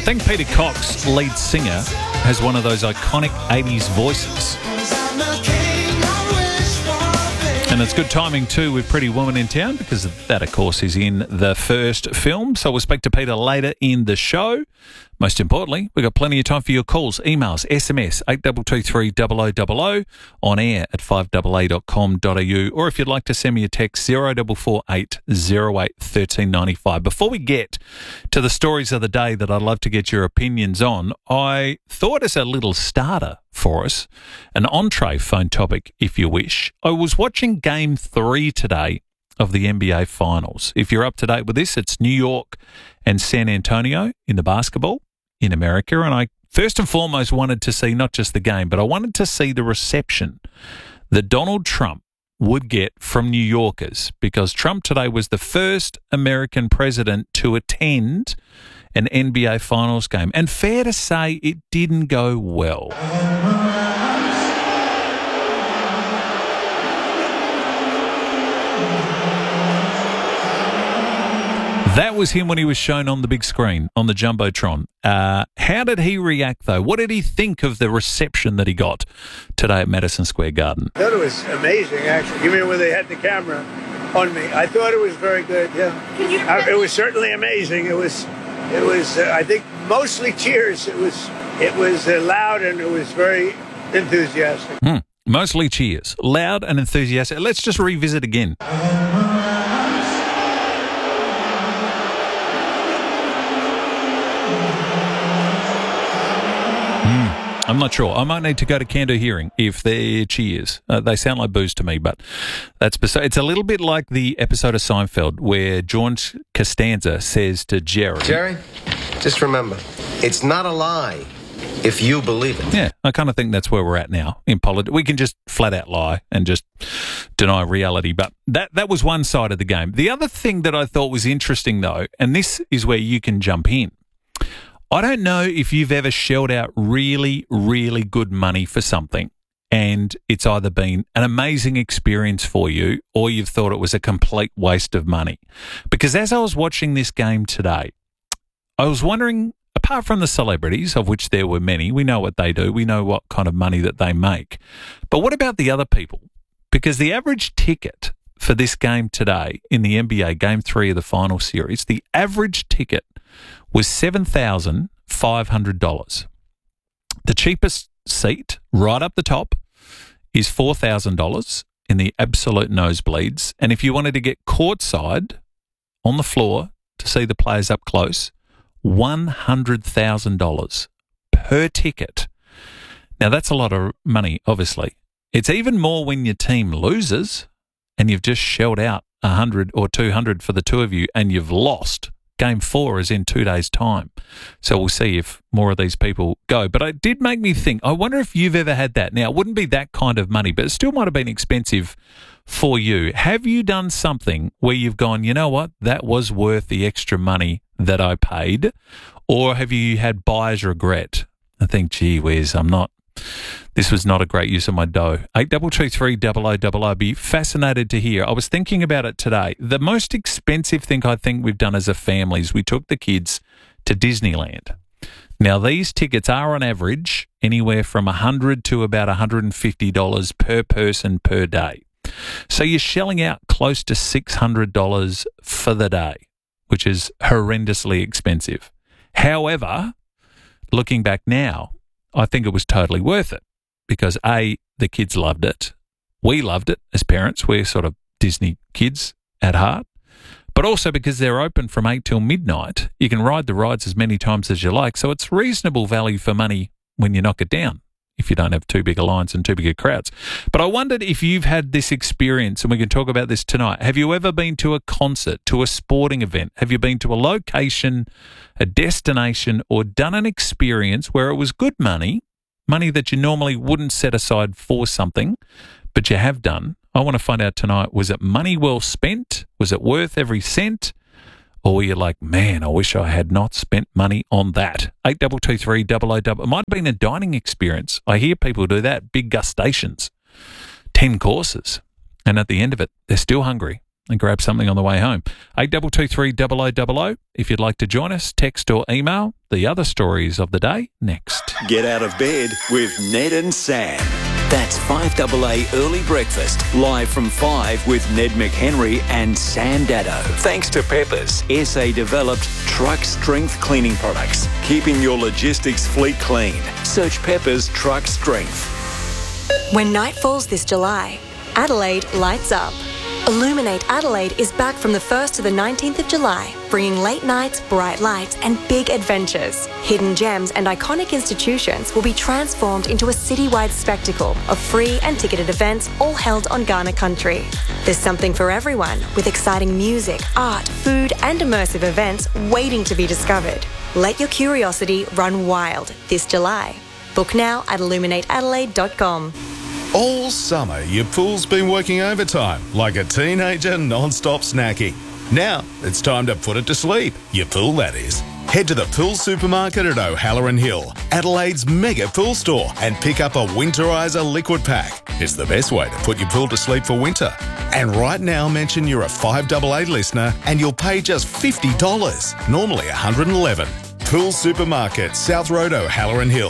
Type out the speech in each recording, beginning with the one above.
think Peter Cox, lead singer, has one of those iconic 80s voices. And it's good timing too with Pretty Woman in Town, because that, of course, is in the first film. So we'll speak to Peter later in the show. Most importantly, we've got plenty of time for your calls, emails, SMS, 8223 0000, on air at 5AA.com.au, or if you'd like to send me a text, 0448 08 1395. Before we get to the stories of the day that I'd love to get your opinions on, I thought as a little starter for us, an entree phone topic, if you wish. I was watching Game 3 today of the NBA Finals. If you're up to date with this, it's New York and San Antonio in the basketball in America. And I first and foremost wanted to see not just the game, but I wanted to see the reception that Donald Trump would get from New Yorkers, because Trump today was the first American president to attend an NBA Finals game. And fair to say, it didn't go well. That was him when he was shown on the big screen, on the Jumbotron. How did he react, though? What did he think of the reception that he got today at Madison Square Garden? I thought it was amazing, actually. You mean when they had the camera on me? I thought it was very good, yeah. It was certainly amazing. It was. I think, mostly cheers. It was loud, and it was very enthusiastic. Mostly cheers. Loud and enthusiastic. Let's just revisit again. I'm not sure. I might need to go to Candor Hearing if they're cheers. They sound like booze to me, but that's beside. It's a little bit like the episode of Seinfeld where George Costanza says to Jerry, just remember, it's not a lie if you believe it. Yeah, I kind of think that's where we're at now in politics. We can just flat out lie and just deny reality, but that was one side of the game. The other thing that I thought was interesting, though, and this is where you can jump in, I don't know if you've ever shelled out really, really good money for something and it's either been an amazing experience for you or you've thought it was a complete waste of money. Because as I was watching this game today, I was wondering, apart from the celebrities, of which there were many, we know what they do, we know what kind of money that they make, but what about the other people? Because the average ticket for this game today in the NBA Game 3 of the final series, the average ticket was $7,500. The cheapest seat right up the top is $4,000 in the absolute nosebleeds. And if you wanted to get courtside on the floor to see the players up close, $100,000 per ticket. Now, that's a lot of money, obviously. It's even more when your team loses and you've just shelled out 100 or 200 for the two of you and you've lost. Game 4 is in 2 days' time. So we'll see if more of these people go. But it did make me think, I wonder if you've ever had that. Now, it wouldn't be that kind of money, but it still might have been expensive for you. Have you done something where you've gone, you know what, that was worth the extra money that I paid? Or have you had buyer's regret? I think, gee whiz, this was not a great use of my dough. 8223 0000. I'd be fascinated to hear. I was thinking about it today. The most expensive thing I think we've done as a family is we took the kids to Disneyland. Now, these tickets are on average anywhere from $100 to about $150 per person per day. So you're shelling out close to $600 for the day, which is horrendously expensive. However, looking back now, I think it was totally worth it because, A, the kids loved it. We loved it as parents. We're sort of Disney kids at heart. But also because they're open from 8 till midnight. You can ride the rides as many times as you like. So it's reasonable value for money when you knock it down, if you don't have too big a lines and too big a crowds. But I wondered if you've had this experience, and we can talk about this tonight. Have you ever been to a concert, to a sporting event? Have you been to a location, a destination, or done an experience where it was good money that you normally wouldn't set aside for something, but you have done? I want to find out tonight, was it money well spent? Was it worth every cent? Or were you like, man, I wish I had not spent money on that? 8223 0000. It might have been a dining experience. I hear people do that, big gustations, 10 courses. And at the end of it, they're still hungry. and grab something on the way home. 8223 0000. If you'd like to join us, text or email. The other stories of the day next. Get out of bed with Ned and Sam. That's 5AA Early Breakfast, live from 5 with Ned McHenry and Sam Daddo. Thanks to Peppers, SA-developed truck strength cleaning products, keeping your logistics fleet clean. Search Peppers Truck Strength. When night falls this July, Adelaide lights up. Illuminate Adelaide is back from the 1st to the 19th of July, bringing late nights, bright lights and big adventures. Hidden gems and iconic institutions will be transformed into a citywide spectacle of free and ticketed events all held on Kaurna country. There's something for everyone, with exciting music, art, food and immersive events waiting to be discovered. Let your curiosity run wild this July. Book now at illuminateadelaide.com. All summer, your pool's been working overtime like a teenager non-stop snacking. Now, it's time to put it to sleep. Your pool, that is. Head to the Pool Supermarket at O'Halloran Hill, Adelaide's mega pool store, and pick up a Winterizer liquid pack. It's the best way to put your pool to sleep for winter. And right now, mention you're a 5AA listener and you'll pay just $50, normally $111. Pool Supermarket, South Road, O'Halloran Hill.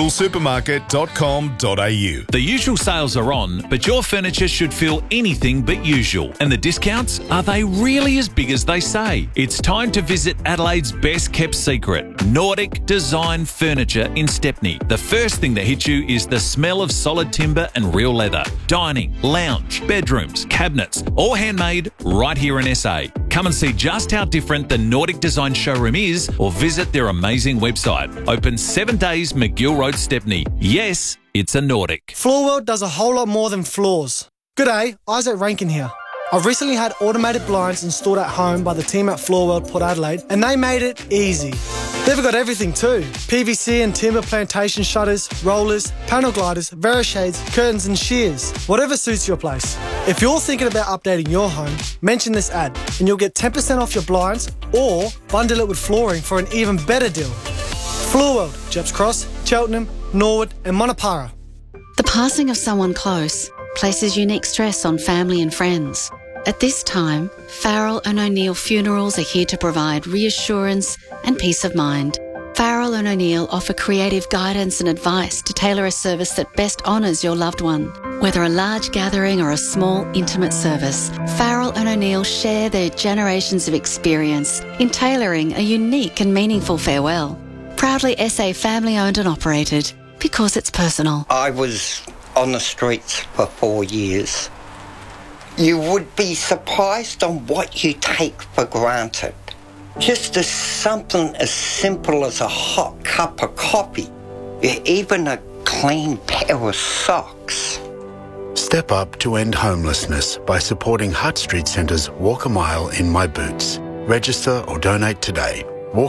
poolsupermarket.com.au. The usual sales are on, but your furniture should feel anything but usual. And the discounts, are they really as big as they say? It's time to visit Adelaide's best kept secret, Nordic Design Furniture in Stepney. The first thing that hits you is the smell of solid timber and real leather. Dining, lounge, bedrooms, cabinets, all handmade right here in SA. Come and see just how different the Nordic Design showroom is, or visit their amazing website. Open 7 days, McGill Road, Stepney. Yes, it's a Nordic. Floorworld does a whole lot more than floors. G'day, Isaac Rankin here. I've recently had automated blinds installed at home by the team at Floorworld Port Adelaide, and they made it easy. They've got everything too. PVC and timber plantation shutters, rollers, panel gliders, Verishades, curtains and shears. Whatever suits your place. If you're thinking about updating your home, mention this ad and you'll get 10% off your blinds, or bundle it with flooring for an even better deal. Floorworld, Jeps Cross, Cheltenham, Norwood and Monopara. The passing of someone close places unique stress on family and friends. At this time, Farrell and O'Neill Funerals are here to provide reassurance and peace of mind. Farrell and O'Neill offer creative guidance and advice to tailor a service that best honours your loved one. Whether a large gathering or a small, intimate service, Farrell and O'Neill share their generations of experience in tailoring a unique and meaningful farewell. Proudly SA family-owned and operated, because it's personal. I was on the streets for 4 years. You would be surprised on what you take for granted. Just as something as simple as a hot cup of coffee, even a clean pair of socks. Step up to end homelessness by supporting Hutt Street Centre's Walk a Mile in My Boots. Register or donate today.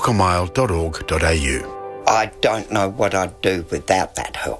walkamile.org.au. I don't know what I'd do without that help.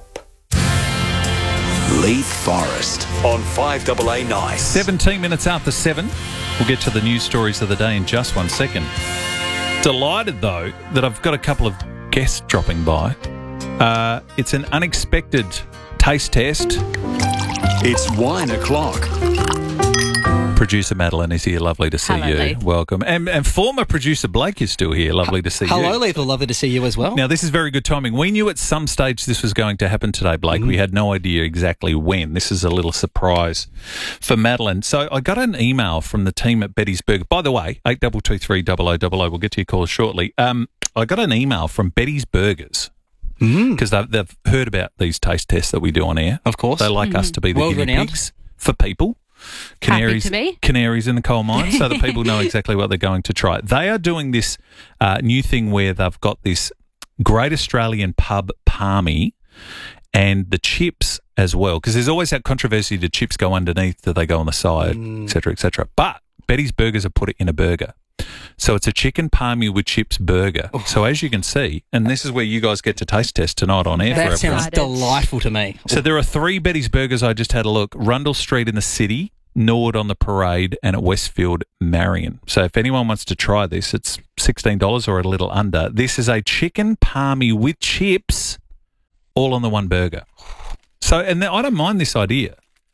Leith Forest on 5AA Nice. 17 minutes after 7. We'll get to the news stories of the day in just 1 second. Delighted, though, that I've got a couple of guests dropping by. It's an unexpected taste test. It's wine o'clock. Producer Madeline is here. Lovely to see Hello, you. Leith. Welcome. And former producer Blake is still here. Lovely to see you. Hello, Lethal. Lovely to see you as well. Now, this is very good timing. We knew at some stage this was going to happen today, Blake. We had no idea exactly when. This is a little surprise for Madeline. So I got an email from the team at Betty's Burger. By the way, 8223 0000. We'll get to your calls shortly. I got an email from Betty's Burgers. Because they've heard about these taste tests that we do on air. Of course. They like us to be the guinea World-renowned. pigs for people. Canaries, Happy to be. Canaries in the coal mine, so that people know exactly what they're going to try. They are doing this new thing where they've got this Great Australian Pub Palmy and the chips as well, because there's always that controversy, do chips go underneath, do they go on the side, et cetera, et cetera. But Betty's Burgers have put it in a burger. So it's a chicken palmy with chips burger. So as you can see, and this is where you guys get to taste test tonight on air. That for everyone. sounds delightful to me. So there are 3 Betty's Burgers. I just had a look. Rundle Street in the city, Norwood on the Parade, and at Westfield, Marion. So if anyone wants to try this, it's $16 or a little under. This is a chicken palmy with chips, all on the one burger. So, and I don't mind this idea,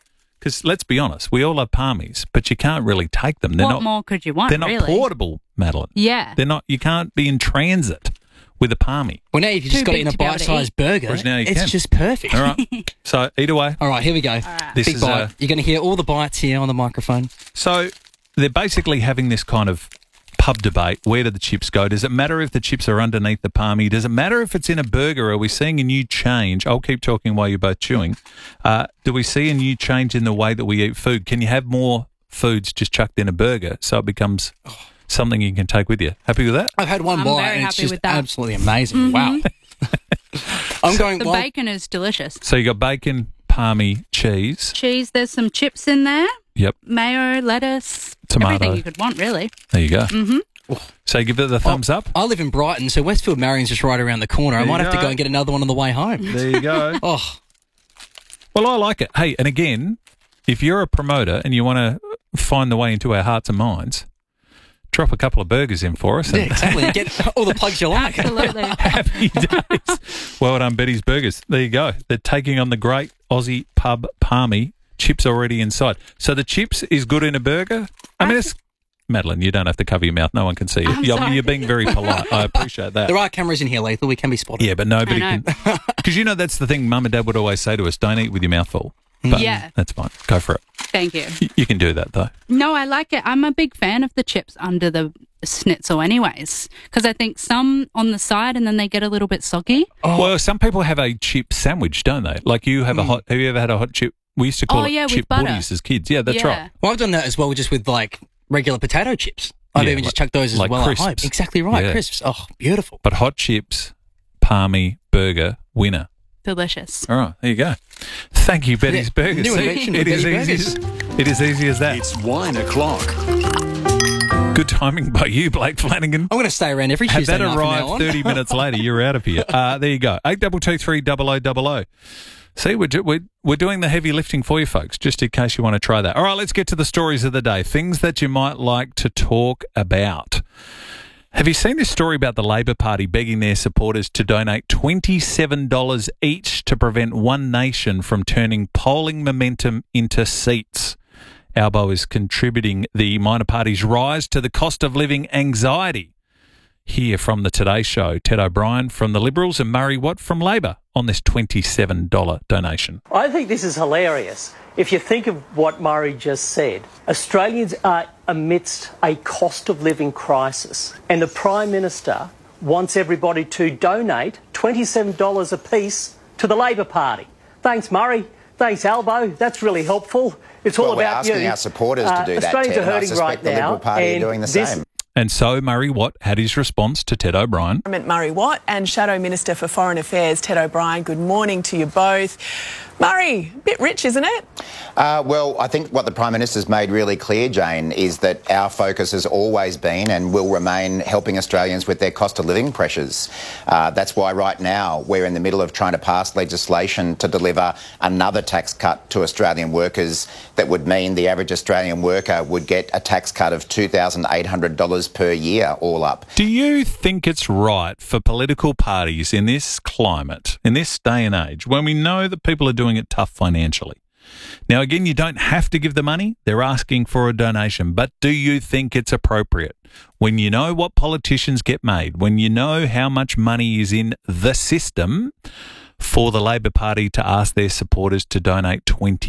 Because let's be honest, we all love palmies, but you can't really take them. What more could you want, They're not really? portable, Madeline. Yeah. They're not. You can't be in transit with a palmy. Well, now you've just got it in a bite-sized burger. Whereas now you it's can. just perfect. All right. So eat away. All right, here we go. This Big is bite. You're going to hear all the bites here on the microphone. So they're basically having this kind of pub debate. Where do the chips go? Does it matter if the chips are underneath the palmy? Does it matter if it's in a burger? Are we seeing a new change? I'll keep talking while you're both chewing. Do we see a new change in the way that we eat food? Can you have more foods just chucked in a burger so it becomes something you can take with you? Happy with that? I've had one I'm bite very and it's happy just with that. absolutely amazing. Wow. I'm going... The bacon is delicious. So you got bacon, palmy, cheese. Cheese, there's some chips in there. Yep. Mayo, lettuce, Tomato. everything you could want, really. There you go. Mm-hmm. So you give it the thumbs up? I live in Brighton, so Westfield Marion's just right around the corner. I There might you have to go. go and get another one on the way home. There you go. Oh, Well, I like it. Hey, and again, if you're a promoter and you want to find the way into our hearts and minds, drop a couple of burgers in for us. yeah, exactly. Get all the plugs you like. Absolutely. Happy days. Well done, Betty's Burgers. There you go. They're taking on the great Aussie pub palmy. Chips already inside. So the chips is good in a burger? I mean, it's... Madeline, you don't have to cover your mouth. No one can see you. I'm sorry. You're being very polite. I appreciate that. There are cameras in here, Lethal. We can be spotted. Yeah, but nobody I know. can... Because, you know, that's the thing Mum and Dad would always say to us, don't eat with your mouth full. But Yeah. that's fine. Go for it. Thank you. You can do that, though. No, I like it. I'm a big fan of the chips under the schnitzel anyways, because I think some on the side and then they get a little bit soggy. Oh. Well, some people have a chip sandwich, don't they? Like you have a hot... Have you ever had a hot chip? We used to call it with chip butter. woodies as kids. Yeah, that's right. Well, I've done that as well, just with like regular potato chips. I've Yeah, even just like- chucked those as like well crisps. at home. Exactly right, Yeah. crisps. Oh, beautiful. But hot chips, palmy, burger, winner. Delicious. All right, there you go. Thank you, Betty's Yeah, Burgers. new See, invention it with is Betty easy. It is easy as that. It's wine o'clock. Good timing by you, Blake Flanagan. I'm going to stay around every Have Tuesday that night from now arrived on. 30 minutes later, you're out of here. There you go. 8223 See, we're doing the heavy lifting for you folks, just in case you want to try that. All right, let's get to the stories of the day, things that you might like to talk about. Have you seen this story about the Labor Party begging their supporters to donate $27 each to prevent One Nation from turning polling momentum into seats? Albo is contributing the minor party's rise to the cost of living anxiety. Hear from the Today Show, Ted O'Brien from the Liberals and Murray Watt from Labor on this $27 donation. I think this is hilarious. If you think of what Murray just said, Australians are amidst a cost of living crisis, and the Prime Minister wants everybody to donate $27 apiece to the Labor Party. Thanks, Murray. Thanks, Albo. That's really helpful. It's all Well, we're about you. asking our supporters to do that, Australians Ted, are and I hurting suspect right the now. Liberal Party are and doing the this- same. And so Murray Watt had his response to Ted O'Brien. Murray Watt and Shadow Minister for Foreign Affairs Ted O'Brien. Good morning to you both. Murray, a bit rich, isn't it? Well, I think what the Prime Minister's made really clear, Jane, is that our focus has always been and will remain helping Australians with their cost of living pressures. That's why right now we're in the middle of trying to pass legislation to deliver another tax cut to Australian workers that would mean the average Australian worker would get a tax cut of $2,800 per year all up. Do you think it's right for political parties in this climate, in this day and age, when we know that people are doing it tough financially? Now, again, you don't have to give the money. They're asking for a donation. But do you think it's appropriate when you know what politicians get made, when you know how much money is in the system, for the Labor Party to ask their supporters to donate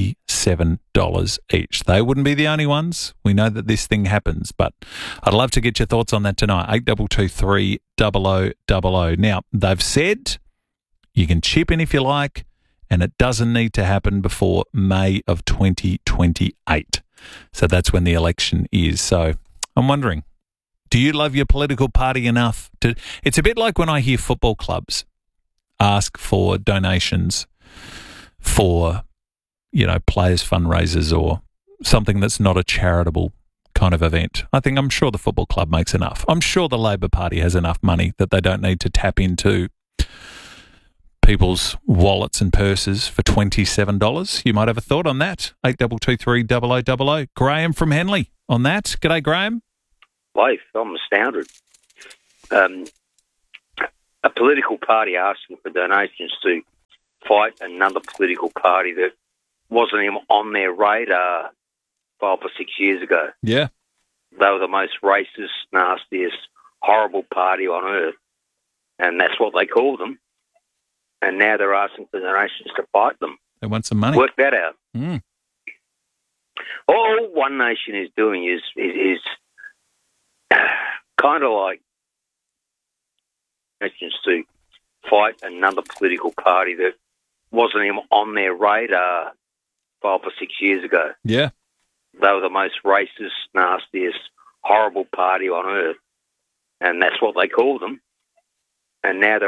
$27 each? They wouldn't be the only ones. We know that this thing happens, but I'd love to get your thoughts on that tonight. 8223 0000. Now, they've said you can chip in if you like, and it doesn't need to happen before May of 2028. So that's when the election is. So I'm wondering, do you love your political party enough to... It's a bit like when I hear football clubs ask for donations for, you know, players' fundraisers or something that's not a charitable kind of event. I'm sure the football club makes enough. I'm sure the Labor Party has enough money that they don't need to tap into people's wallets and purses for $27. You might have a thought on that. 8223 0000. Graham from Henley on that. G'day, Graham. Life, I'm astounded. A political party asking for donations to fight another political party that wasn't even on their radar 5 or 6 years ago. Yeah. They were the most racist, nastiest, horrible party on earth, and that's what they called them. And now they're asking for the nations to fight them. They want some money. Work that out. Mm. All One Nation is doing is kind of like nations to fight another political party that wasn't even on their radar 5 or 6 years ago. Yeah. They were the most racist, nastiest, horrible party on earth, and that's what they called them. And now they're